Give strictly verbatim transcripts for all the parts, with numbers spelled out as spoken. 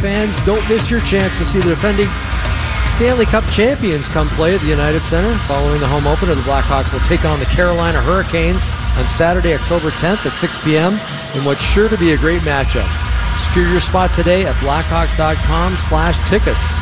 fans, don't miss your chance to see the defending Stanley Cup champions come play at the United Center. Following the home opener, the Blackhawks will take on the Carolina Hurricanes on Saturday, October tenth at six p.m. in what's sure to be a great matchup. Secure your spot today at blackhawks.com slash tickets.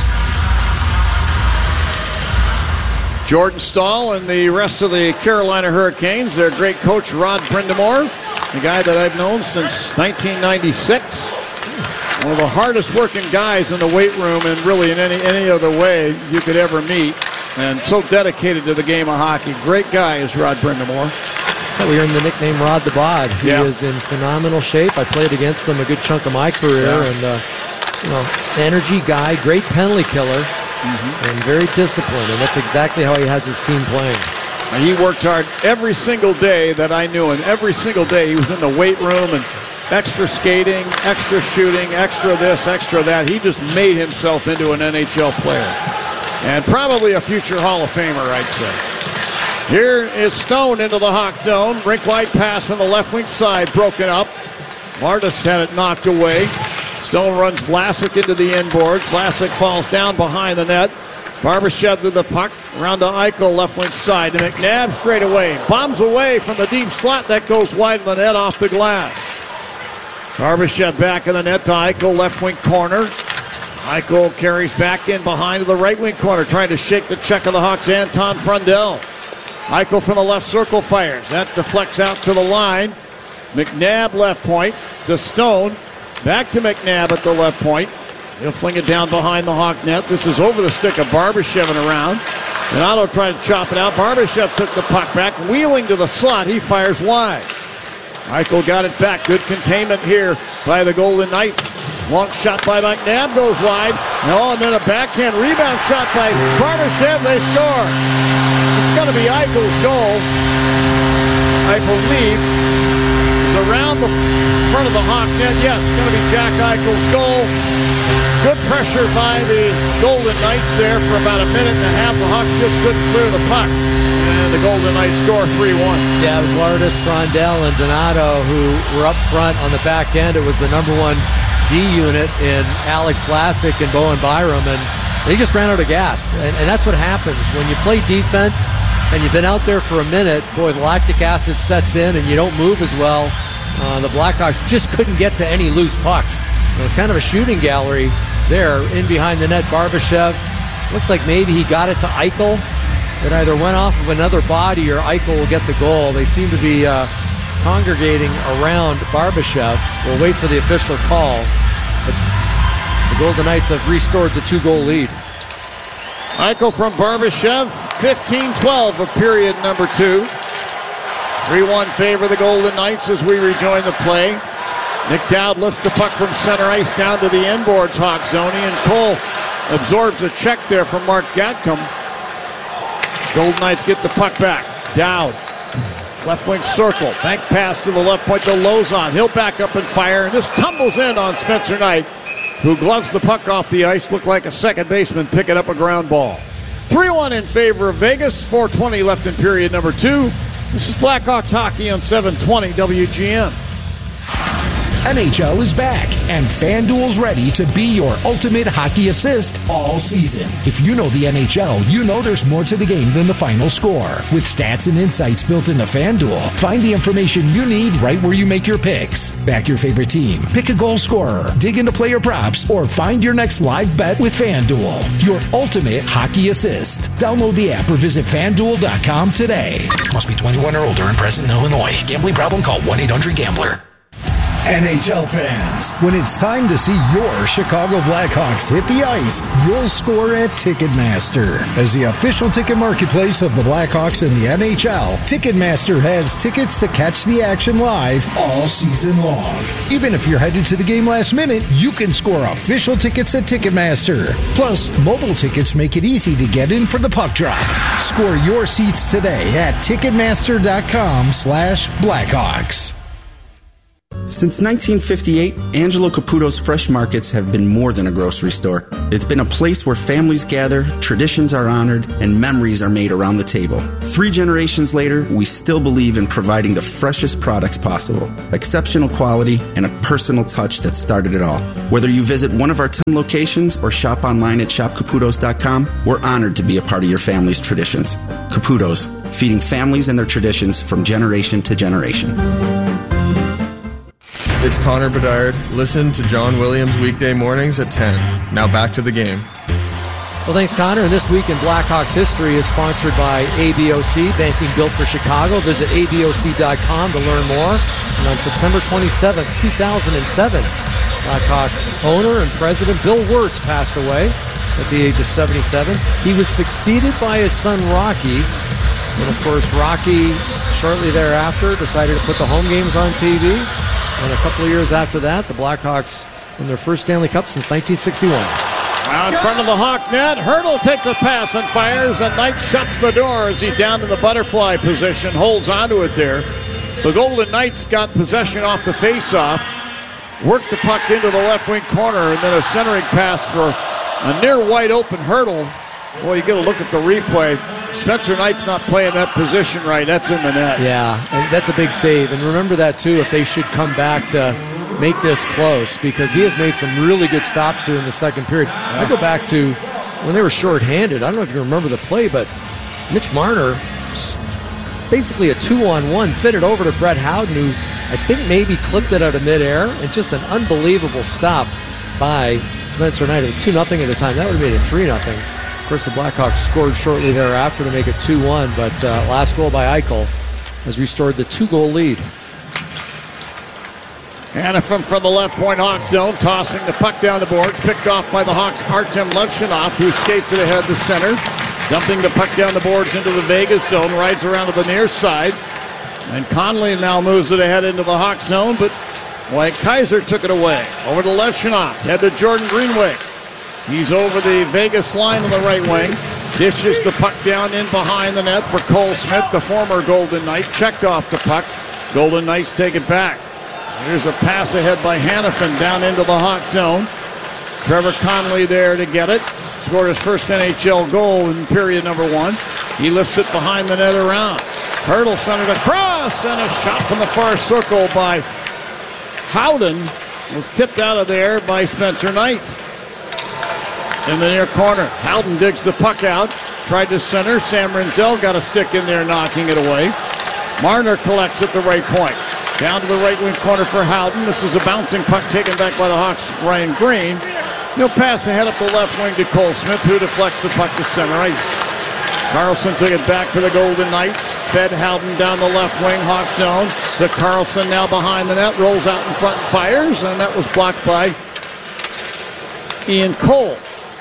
Jordan Staal and the rest of the Carolina Hurricanes, their great coach Rod Brind'Amour, the guy that I've known since nineteen ninety-six. One of the hardest working guys in the weight room and really in any, any other way you could ever meet. And so dedicated to the game of hockey. Great guy is Rod Brind'Amour. So we earned the nickname Rod the Bod. He yeah. is in phenomenal shape. I played against him a good chunk of my career. Yeah. And, uh, you know, energy guy, great penalty killer, mm-hmm. and very disciplined. And that's exactly how he has his team playing. And he worked hard every single day that I knew him. Every single day he was in the weight room and extra skating, extra shooting, extra this, extra that. He just made himself into an N H L player. And probably a future Hall of Famer, I'd say. Here is Stone into the Hawk zone. Rink-wide pass from the left wing side, broken up. Martis had it knocked away. Stone runs Vlasic into the inboards. Vlasic falls down behind the net. Barbashev to the puck. Around to Eichel, left wing side. To McNabb straight away. Bombs away from the deep slot. That goes wide of the net off the glass. Barbashev back in the net to Eichel, left wing corner. Eichel carries back in behind to the right wing corner, trying to shake the check of the Hawks, Anton Frundell. Eichel from the left circle fires. That deflects out to the line. McNabb left point to Stone. Back to McNabb at the left point. He'll fling it down behind the Hawk net. This is over the stick of Barbashev and around. And Otto tried to chop it out. Barbashev took the puck back, wheeling to the slot. He fires wide. Eichel got it back. Good containment here by the Golden Knights. Long shot by McNabb goes wide. Oh, and then a backhand rebound shot by Barbashev. They score. It's going to be Eichel's goal, I believe. It's around the front of the Hawk net. Yes, it's going to be Jack Eichel's goal. Good pressure by the Golden Knights there for about a minute and a half. The Hawks just couldn't clear the puck. And the Golden Knights score three one. Yeah, it was Lourdes, Frondell, and Donato who were up front on the back end. It was the number one D unit in Alex Vlasic and Bowen Byram, and they just ran out of gas. And, and that's what happens when you play defense and you've been out there for a minute. Boy, the lactic acid sets in and you don't move as well. Uh, the Blackhawks just couldn't get to any loose pucks. It was kind of a shooting gallery there in behind the net. Barbashev, looks like maybe he got it to Eichel. It either went off of another body or Eichel will get the goal. They seem to be uh, congregating around Barbashev. We'll wait for the official call. But the Golden Knights have restored the two-goal lead. Eichel from Barbashev, fifteen twelve of period number two. three one favor the Golden Knights as we rejoin the play. Nick Dowd lifts the puck from center ice down to the inboards, Hawk zone, and Cole absorbs a check there from Mark Gatcomb. Golden Knights get the puck back. Dowd, left wing circle, bank pass to the left point to Lozon. He'll back up and fire, and this tumbles in on Spencer Knight, who gloves the puck off the ice. Looked like a second baseman picking up a ground ball. three one in favor of Vegas, four twenty left in period number two. This is Blackhawks hockey on seven twenty W G N. N H L is back, and FanDuel's ready to be your ultimate hockey assist all season. If you know the N H L, you know there's more to the game than the final score. With stats and insights built into FanDuel, find the information you need right where you make your picks. Back your favorite team, pick a goal scorer, dig into player props, or find your next live bet with FanDuel. Your ultimate hockey assist. Download the app or visit FanDuel dot com today. Must be twenty-one or older and present in Illinois. Gambling problem? Call one eight hundred gambler. N H L fans, when it's time to see your Chicago Blackhawks hit the ice, you'll score at Ticketmaster. As the official ticket marketplace of the Blackhawks and the N H L, Ticketmaster has tickets to catch the action live all season long. Even if you're headed to the game last minute, you can score official tickets at Ticketmaster. Plus, mobile tickets make it easy to get in for the puck drop. Score your seats today at Ticketmaster dot com slash Blackhawks. Since nineteen fifty-eight, Angelo Caputo's Fresh Markets have been more than a grocery store. It's been a place where families gather, traditions are honored, and memories are made around the table. Three generations later, we still believe in providing the freshest products possible, exceptional quality, and a personal touch that started it all. Whether you visit one of our ten locations or shop online at shop caputos dot com, we're honored to be a part of your family's traditions. Caputo's, feeding families and their traditions from generation to generation. It's Connor Bedard. Listen to John Williams weekday mornings at ten. Now back to the game. Well, thanks, Connor. And This Week in Blackhawks History is sponsored by A B O C, banking built for Chicago. Visit A B O C dot com to learn more. And on September twenty-seventh, two thousand seven, Blackhawks owner and president Bill Wirtz passed away at the age of seventy-seven. He was succeeded by his son Rocky. And, of course, Rocky, shortly thereafter, decided to put the home games on T V. And a couple of years after that, the Blackhawks won their first Stanley Cup since nineteen sixty-one. Out in front of the Hawk net, Hurdle takes a pass and fires, and Knight shuts the door as he's down in the butterfly position, holds onto it there. The Golden Knights got possession off the face-off, worked the puck into the left wing corner, and then a centering pass for a near wide open Hurdle. Boy, you get a look at the replay. Spencer Knight's not playing that position right. That's in the net. Yeah, and that's a big save. And remember that, too, if they should come back to make this close, because he has made some really good stops here in the second period. Yeah. I go back to when they were shorthanded. I don't know if you remember the play, but Mitch Marner, basically a two-on-one, fitted over to Brett Howden, who I think maybe clipped it out of midair, and just an unbelievable stop by Spencer Knight. It was two nothing at the time. That would have made it three nothing. Of course, the Blackhawks scored shortly thereafter to make it two one, but uh, last goal by Eichel has restored the two-goal lead. Hanifin from the left point Hawks zone, tossing the puck down the boards, picked off by the Hawks' Artem Levshunov, who skates it ahead to center, dumping the puck down the boards into the Vegas zone, rides around to the near side, and Conley now moves it ahead into the Hawks zone, but White Kaiser took it away. Over to Levshunov, head to Jordan Greenway. He's over the Vegas line on the right wing. Dishes the puck down in behind the net for Cole Smith, the former Golden Knight. Checked off the puck. Golden Knights take it back. Here's a pass ahead by Hanifin down into the Hawk zone. Trevor Conley there to get it. Scored his first N H L goal in period number one. He lifts it behind the net around. Hurdle centered across, and a shot from the far circle by Howden was tipped out of there by Spencer Knight. In the near corner, Howden digs the puck out, tried to center. Sam Rinzel got a stick in there, knocking it away. Marner collects at the right point. Down to the right wing corner for Howden. This is a bouncing puck taken back by the Hawks' Ryan Green. He'll pass ahead up the left wing to Cole Smith, who deflects the puck to center ice. Carlson took it back for the Golden Knights. Fed Howden down the left wing, Hawk zone. To Carlson now behind the net, rolls out in front and fires, and that was blocked by Ian Cole.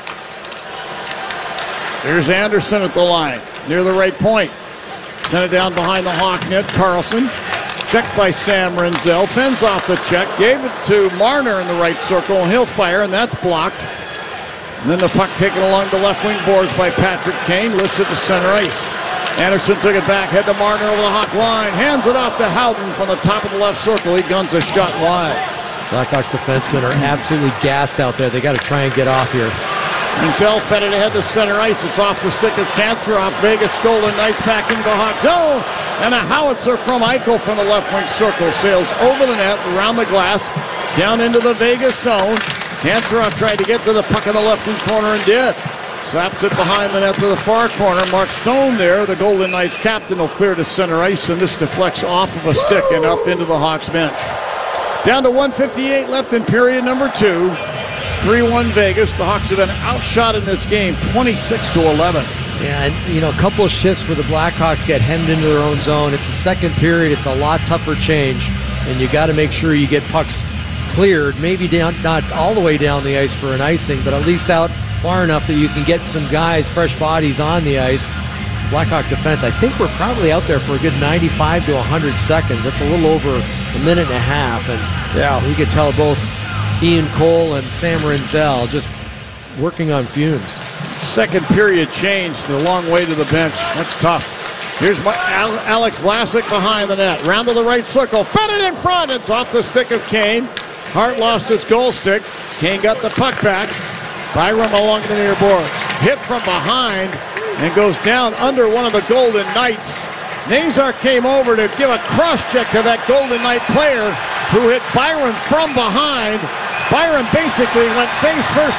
There's Anderson at the line, near the right point. Sent it down behind the Hawk net. Carlson, checked by Sam Rinzel, fends off the check, gave it to Marner in the right circle, and he'll fire, and that's blocked. And then the puck taken along the left wing boards by Patrick Kane, lifts it to center ice. Anderson took it back, head to Marner over the Hawk line, hands it off to Howden from the top of the left circle. He guns a shot wide. Blackhawks defensemen are absolutely gassed out there. They got to try and get off here. Rinzel fed it ahead to center ice. It's off the stick of Kanserov. Vegas Golden Knights back into the Hawk zone. And a howitzer from Eichel from the left wing circle sails over the net, around the glass, down into the Vegas zone. Kanserov tried to get to the puck in the left wing corner and did. Slaps it behind the net to the far corner. Mark Stone there, the Golden Knights captain, will clear to center ice, and this deflects off of a stick and up into the Hawks bench. Down to one fifty-eight left in period number two. three one Vegas. The Hawks have been outshot in this game, twenty-six to eleven. Yeah, and, you know, a couple of shifts where the Blackhawks get hemmed into their own zone. It's a second period. It's a lot tougher change, and you got to make sure you get pucks cleared, maybe down, not all the way down the ice for an icing, but at least out far enough that you can get some guys, fresh bodies on the ice. Blackhawk defense, I think we're probably out there for a good ninety-five to one hundred seconds. That's a little over a minute and a half, and yeah, you could tell both Ian Cole and Sam Rinzel just working on fumes. Second period changed a long way to the bench. That's tough. Here's my, Al, Alex Vlasic behind the net. Round to the right circle. Fed it in front. It's off the stick of Kane. Hart lost his goal stick. Kane got the puck back. Byram along the near boards. Hit from behind and goes down under one of the Golden Knights. Nazar came over to give a cross-check to that Golden Knight player who hit Byram from behind. Byram basically went face first